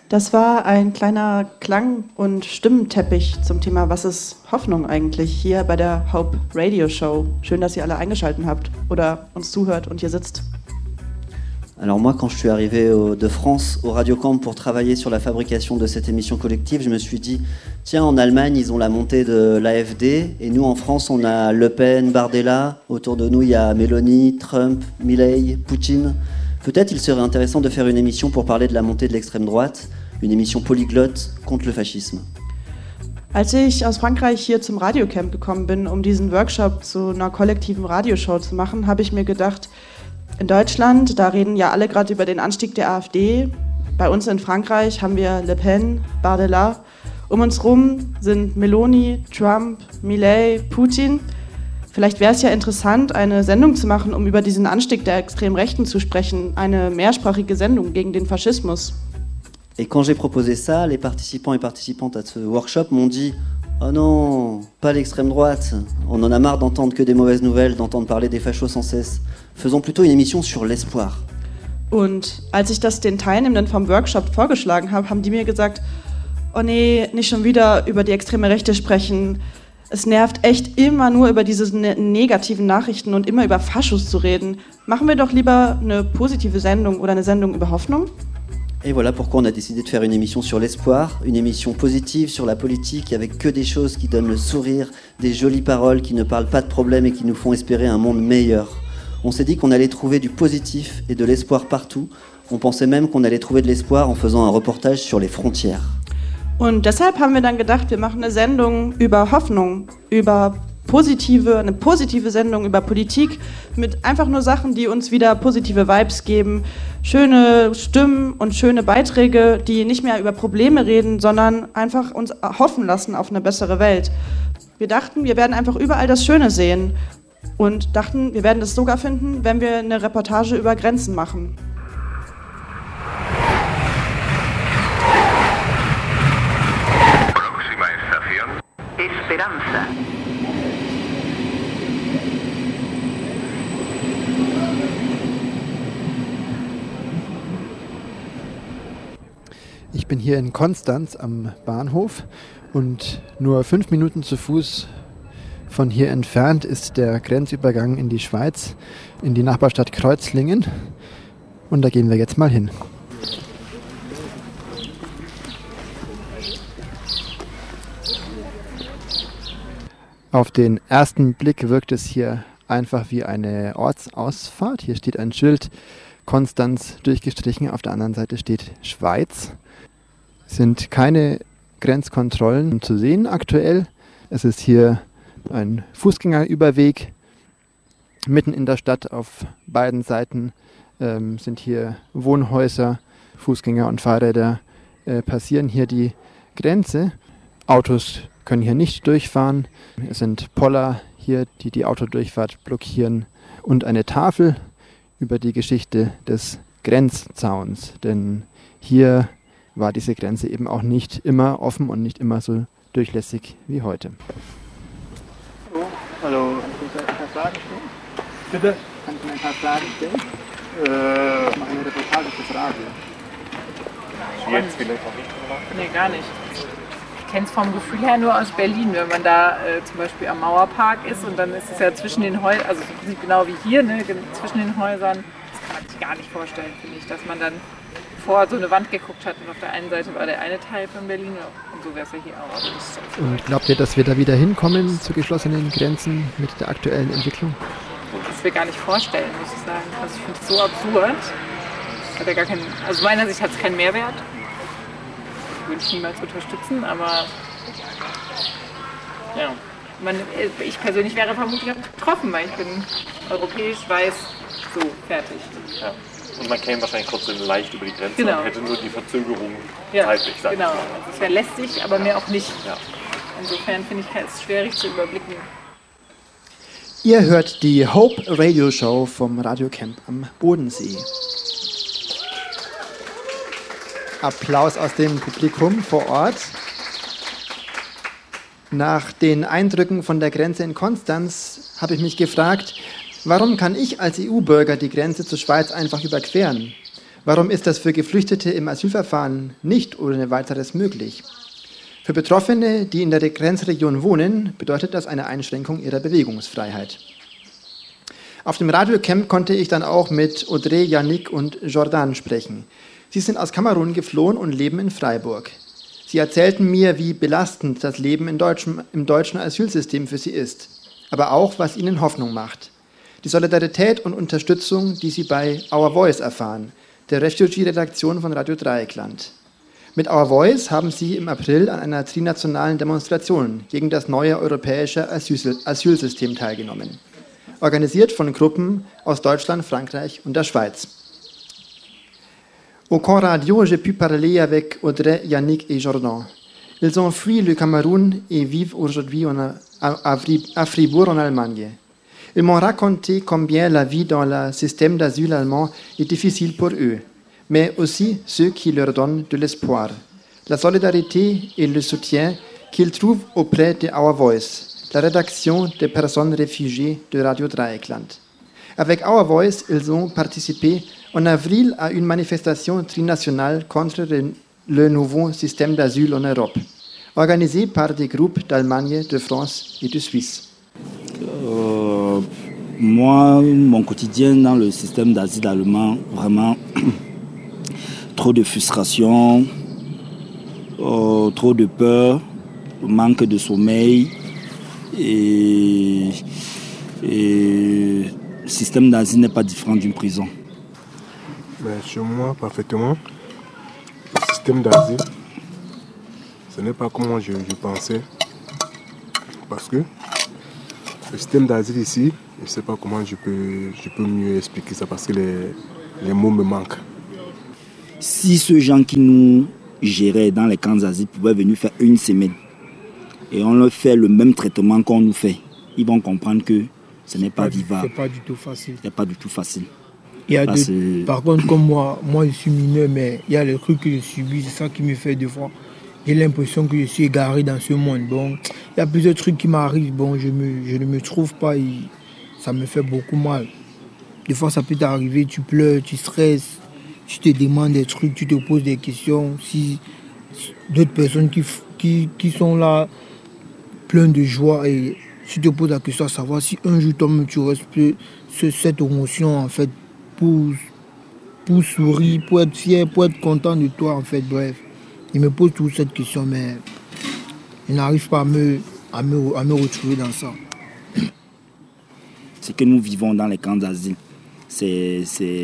Das war ein kleiner Klang- und Stimmenteppich zum Thema Was ist Hoffnung eigentlich hier bei der Hope Radio Show. Schön, dass ihr alle eingeschaltet habt oder uns zuhört und hier sitzt. Alors moi, quand je suis arrivé de France au Radio Camp pour travailler sur la fabrication de cette émission collective, je me suis dit, tiens, en Allemagne, ils ont la montée de l'AfD, et nous, en France, on a Le Pen, Bardella, autour de nous, il y a Meloni, Trump, Milei, Poutine. Peut-être il serait intéressant de faire une émission pour parler de la montée de l'extrême droite, une émission polyglotte contre le fascisme. Als ich aus Frankreich hier zum Radiocamp gekommen bin, um diesen Workshop zu einer kollektiven Radioshow zu machen, habe ich mir gedacht, in Deutschland, da reden ja alle gerade über den Anstieg der AfD. Bei uns in Frankreich haben wir Le Pen, Bardella. Um uns rum sind Meloni, Trump, Milei, Putin. Vielleicht wäre es ja interessant, eine Sendung zu machen, um über diesen Anstieg der extremen Rechten zu sprechen. Eine mehrsprachige Sendung gegen den Faschismus. Et quand j'ai proposé ça, les participants et participantes à ce workshop m'ont dit « Oh non, pas l'extrême droite, on en a marre d'entendre que des mauvaises nouvelles, d'entendre parler des fachos sans cesse. Faisons plutôt une émission sur l'espoir. » Und als ich das den Teilnehmenden vom Workshop vorgeschlagen habe, haben die mir gesagt, oh nee, nicht schon wieder über die extreme Rechte sprechen. Es nervt echt immer nur über diese negativen Nachrichten und immer über Faschos zu reden. Machen wir doch lieber eine positive Sendung oder eine Sendung über Hoffnung. Et voilà pourquoi on a décidé de faire une émission sur l'espoir, une émission positive sur la politique avec que des choses qui donnent le sourire, des jolies paroles qui ne parlent pas de problèmes et qui nous font espérer un monde meilleur. On s'est dit qu'on allait trouver du positif et de l'espoir partout. On pensait même qu'on allait trouver de l'espoir en faisant un reportage sur les frontières. Und deshalb haben wir dann gedacht, wir machen eine Sendung über Hoffnung, über eine positive Sendung über Politik mit einfach nur Sachen, die uns wieder positive Vibes geben, schöne Stimmen und schöne Beiträge, die nicht mehr über Probleme reden, sondern einfach uns hoffen lassen auf eine bessere Welt. Wir dachten, wir werden einfach überall das Schöne sehen und dachten, wir werden das sogar finden, wenn wir eine Reportage über Grenzen machen. Próxima estación, Esperanza. Ich bin hier in Konstanz am Bahnhof und nur 5 Minuten zu Fuß von hier entfernt ist der Grenzübergang in die Schweiz, in die Nachbarstadt Kreuzlingen. Und da gehen wir jetzt mal hin. Auf den ersten Blick wirkt es hier einfach wie eine Ortsausfahrt. Hier steht ein Schild, Konstanz durchgestrichen, auf der anderen Seite steht Schweiz. Es sind keine Grenzkontrollen zu sehen aktuell. Es ist hier ein Fußgängerüberweg mitten in der Stadt. Auf beiden Seiten sind hier Wohnhäuser, Fußgänger und Fahrräder passieren hier die Grenze. Autos können hier nicht durchfahren. Es sind Poller hier, die die Autodurchfahrt blockieren und eine Tafel über die Geschichte des Grenzzauns. Denn hier war diese Grenze eben auch nicht immer offen und nicht immer so durchlässig wie heute. Hallo, kannst du ein paar Fragen stellen? Bitte? Kannst du ein paar Fragen stellen? Ich mache eine Reportage fürs Radio. Jetzt vielleicht noch nicht drüber? Nee, gar nicht. Ich kenne es vom Gefühl her nur aus Berlin, wenn man da zum Beispiel am Mauerpark ist und dann ist es ja zwischen den Häusern, also genau wie hier, ne, zwischen den Häusern, das kann man sich gar nicht vorstellen, finde ich, dass man dann vor so eine Wand geguckt hat und auf der einen Seite war der eine Teil von Berlin und so wäre es ja hier auch. Also und glaubt ihr, dass wir da wieder hinkommen zu geschlossenen Grenzen mit der aktuellen Entwicklung? Das wir gar nicht vorstellen, muss ich sagen. Also ich finde es so absurd. Hat ja gar keinen, also aus meiner Sicht hat es keinen Mehrwert. Würde ich niemals unterstützen, aber ja. Ich persönlich wäre vermutlich auch getroffen, weil ich bin europäisch, weiß, so, fertig. Ja. Und man käme wahrscheinlich trotzdem leicht über die Grenze genau. Und hätte nur die Verzögerung ja, zeitlich sein. Genau, also es wäre lästig, aber mehr auch nicht. Ja. Insofern finde ich es schwierig zu überblicken. Ihr hört die Hope Radio Show vom Radiocamp am Bodensee. Applaus aus dem Publikum vor Ort. Nach den Eindrücken von der Grenze in Konstanz habe ich mich gefragt, warum kann ich als EU-Bürger die Grenze zur Schweiz einfach überqueren? Warum ist das für Geflüchtete im Asylverfahren nicht ohne weiteres möglich? Für Betroffene, die in der Grenzregion wohnen, bedeutet das eine Einschränkung ihrer Bewegungsfreiheit. Auf dem Radiocamp konnte ich dann auch mit Audrey, Yannick und Jordan sprechen. Sie sind aus Kamerun geflohen und leben in Freiburg. Sie erzählten mir, wie belastend das Leben im deutschen Asylsystem für sie ist, aber auch, was ihnen Hoffnung macht. Die Solidarität und Unterstützung, die sie bei Our Voice erfahren, der Refugee-Redaktion von Radio Dreieckland. Mit Our Voice haben sie im April an einer trinationalen Demonstration gegen das neue europäische Asylsystem teilgenommen, organisiert von Gruppen aus Deutschland, Frankreich und der Schweiz. Au Camp Radio, j'ai pu parler avec Audrey, Yannick et Jordan. Ils ont fui le Cameroun et vivent aujourd'hui à Fribourg en Allemagne. Ils m'ont raconté combien la vie dans le système d'asile allemand est difficile pour eux, mais aussi ceux qui leur donnent de l'espoir, la solidarité et le soutien qu'ils trouvent auprès de Our Voice, la rédaction des personnes réfugiées de Radio Dreieckland. Avec Our Voice, ils ont participé en avril à une manifestation trinationale contre le nouveau système d'asile en Europe, organisée par des groupes d'Allemagne, de France et de Suisse. Moi, mon quotidien dans le système d'asile allemand, vraiment trop de frustration, trop de peur, manque de sommeil et le système d'asile n'est pas différent d'une prison. Mais chez moi, parfaitement, le système d'asile, ce n'est pas comme je pensais. Parce que le système d'asile ici, je ne sais pas comment je peux mieux expliquer ça parce que les mots me manquent. Si ceux gens qui nous géraient dans les camps d'asile pouvaient venir faire une semaine et on leur fait le même traitement qu'on nous fait, ils vont comprendre que ce n'est pas vivable. C'est pas du tout facile. C'est pas du tout facile. Par contre, comme moi je suis mineur, mais il y a les trucs que je subis, c'est ça qui me fait des fois. J'ai l'impression que je suis égaré dans ce monde. Bon, il y a plusieurs trucs qui m'arrivent. Bon, je ne me trouve pas et ça me fait beaucoup mal. Des fois, ça peut t'arriver, tu pleures, tu stresses, tu te demandes des trucs, tu te poses des questions. Si d'autres personnes qui sont là, pleines de joie, et tu te poses la question à savoir si un jour toi-même tu respires cette émotion en fait pour sourire, pour être fier, pour être content de toi en fait, bref. Il me pose toute cette question, mais je n'arrive pas à me retrouver dans ça. Ce que nous vivons dans les camps d'asile, c'est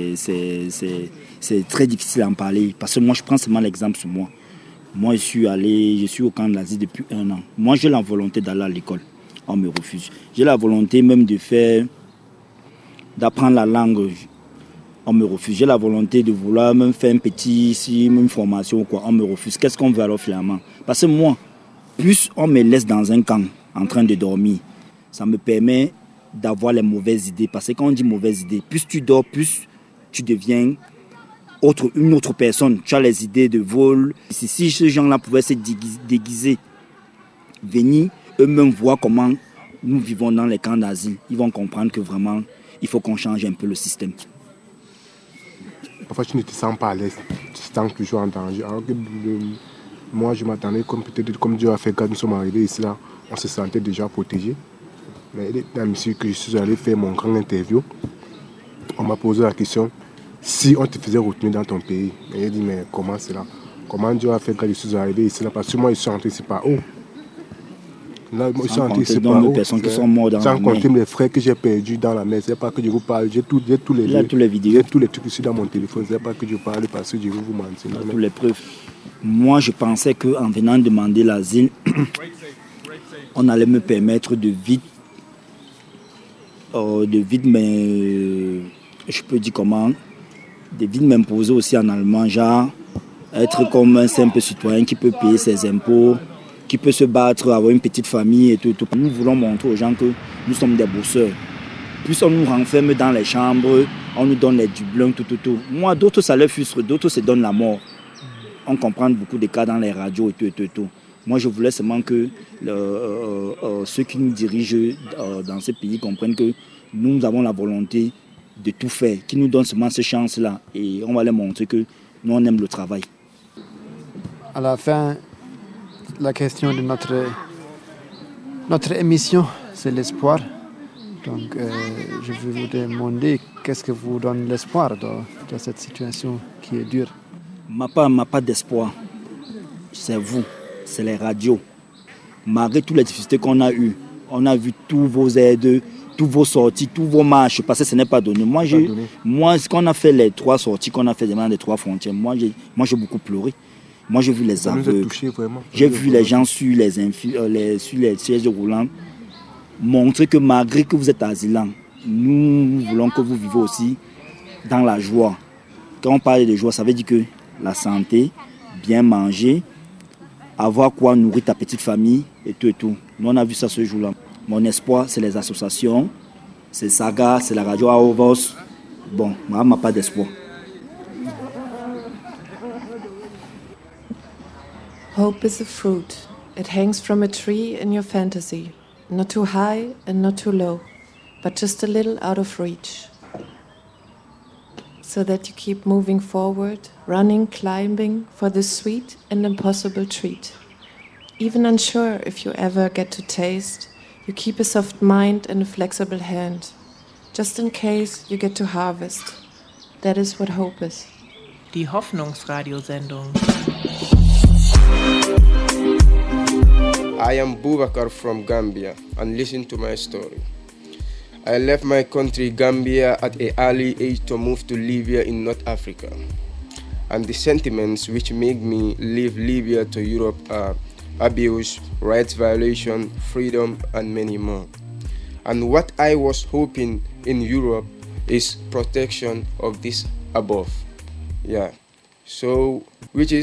très difficile à en parler. Parce que moi, je prends seulement l'exemple sur moi. Moi, je suis au camp d'asile depuis 1 an. Moi, j'ai la volonté d'aller à l'école. On me refuse. J'ai la volonté même d'apprendre la langue. On me refuse. J'ai la volonté de vouloir même faire une formation ou quoi. On me refuse. Qu'est-ce qu'on veut alors finalement? Parce que moi, plus on me laisse dans un camp en train de dormir, ça me permet d'avoir les mauvaises idées. Parce que quand on dit mauvaises idées, plus tu dors, plus tu deviens une autre personne. Tu as les idées de vol. Si ces gens-là pouvaient se déguiser, venir eux-mêmes voir comment nous vivons dans les camps d'asile, ils vont comprendre que vraiment, il faut qu'on change un peu le système. Parfois, tu ne te sens pas à l'aise, tu te sens toujours en danger. Alors que moi, je m'attendais, comme Dieu a fait quand nous sommes arrivés ici, là, on se sentait déjà protégé. Mais dans le monsieur que je suis allé faire mon grand interview, on m'a posé la question, si on te faisait retenir dans ton pays. Et il dit, mais comment c'est là? Comment Dieu a fait quand je suis arrivé ici, là? Parce que moi, je suis rentré ici par haut. Là, je suis rentré ici par haut. Sans compter mes frères que j'ai perdus dans la mer. C'est pas que je vous parle. J'ai tous les vidéos. J'ai tous les trucs ici dans mon téléphone. C'est pas que je parle parce que je vais vous mentir. Toutes les preuves. Moi, je pensais qu'en venant demander l'asile, on allait me permettre de vite, mais je peux dire comment, de vite m'imposer aussi en allemand, genre être comme un simple citoyen qui peut payer ses impôts, qui peut se battre, avoir une petite famille et tout. Nous voulons montrer aux gens que nous sommes des bosseurs. Plus on nous renferme dans les chambres, on nous donne les dublins, tout. Moi, d'autres, ça leur frustre, d'autres se donnent la mort. On comprend beaucoup de cas dans les radios et tout. Moi, je voulais seulement que ceux qui nous dirigent dans ce pays comprennent que nous avons la volonté de tout faire, qui nous donnent seulement cette chance-là. Et on va leur montrer que nous, on aime le travail. À la fin, la question de notre émission, c'est l'espoir. Donc, je vais vous demander qu'est-ce que vous donne l'espoir dans cette situation qui est dure. Ma part d'espoir, c'est vous, c'est les radios. Malgré toutes les difficultés qu'on a eues, on a vu tous vos aides, tous vos sorties, tous vos marches, parce que ce n'est pas donné. Moi, ce qu'on a fait, les 3 sorties qu'on a fait devant les 3 frontières, moi j'ai beaucoup pleuré. Moi, j'ai vu les aveugles, j'ai vu les gens sur les sièges roulants montrer que malgré que vous êtes asylant, nous voulons que vous vivez aussi dans la joie. Quand on parle de joie, ça veut dire que la santé, bien manger, avoir quoi nourrir ta petite famille et tout et tout. Nous, on a vu ça ce jour-là. Mon espoir, c'est les associations, c'est Saga, c'est la radio Aovos. Bon, moi, je n'ai pas d'espoir. Hope is a fruit. It hangs from a tree in your fantasy. Not too high and not too low, but just a little out of reach. So that you keep moving forward, running, climbing for this sweet and impossible treat. Even unsure if you ever get to taste, you keep a soft mind and a flexible hand. Just in case you get to harvest. That is what hope is. Die Hoffnungsradiosendung. I am Boubacar from Gambia, and listen to my story. I left my country Gambia at an early age to move to Libya in North Africa. And the sentiments which make me leave Libya to Europe are abuse, rights violation, freedom, and many more. And what I was hoping in Europe is protection of this above. Yeah. So, which is